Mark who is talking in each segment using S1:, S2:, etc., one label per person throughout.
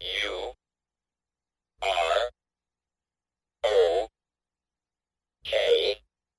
S1: U R O K.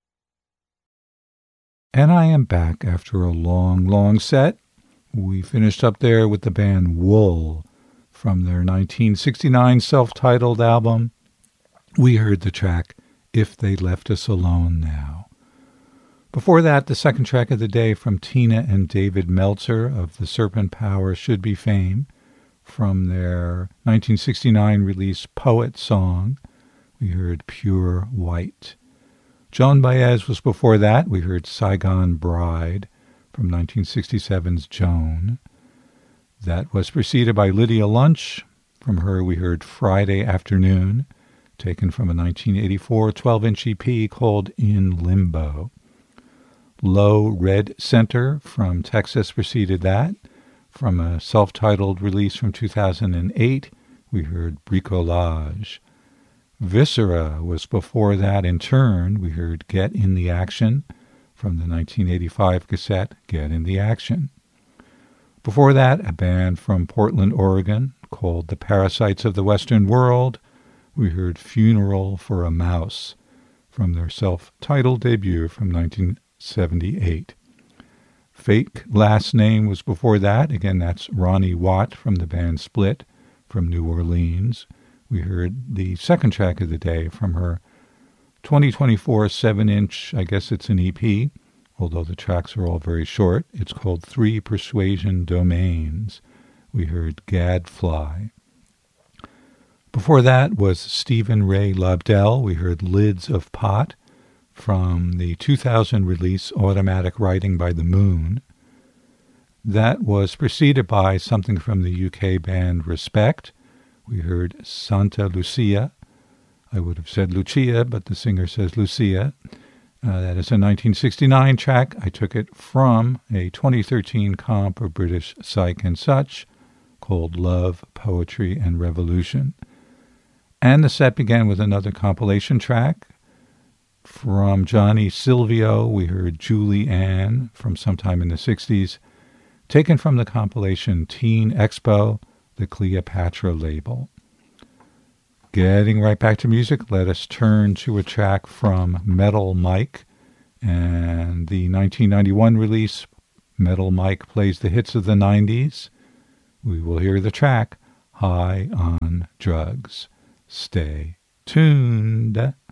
S2: And I am back after a long, long set. We finished up there with the band Wool from their 1969 self-titled album. We heard the track If They Left Us Alone Now. Before that, the second track of the day from Tina and David Meltzer of the Serpent Power Should Be Fame from their 1969 release Poet Song. We heard Pure White. Joan Baez was before that. We heard Saigon Bride from 1967's Joan. That was preceded by Lydia Lunch. From her we heard Friday Afternoon, taken from a 1984 12-inch EP called In Limbo. Low Red Center from Texas preceded that. From a self-titled release from 2008, we heard Bricolage. Viscera was before that. In turn, we heard Get in the Action from the 1985 cassette Get in the Action. Before that, a band from Portland, Oregon called The Parasites of the Western World. We heard Funeral for a Mouse from their self-titled debut from 1978. Fake Last Name was before that. Again, that's Ronnie Watt from the band Split from New Orleans. We heard the second track of the day from her 2024 7-inch, I guess it's an EP, although the tracks are all very short. It's called Three Persuasion Domains. We heard Gadfly. Before that was Stephen Ray Lobdell. We heard Lids of Pot from the 2000 release Automatic Writing by the Moon. That was preceded by something from the UK band Respect. We heard Santa Lucia. I would have said Lucia, but the singer says Lucia. That is a 1969 track. I took it from a 2013 comp of British Psych and Such called Love, Poetry, and Revolution. And the set began with another compilation track. From Johnny Silvio, we heard Julie Ann from sometime in the 60s, taken from the compilation Teen Expo, the Cleopatra label. Getting right back to music, let us turn to a track from Metal Mike and the 1991 release Metal Mike Plays the Hits of the 90s. We will hear the track High on Drugs. Stay tuned.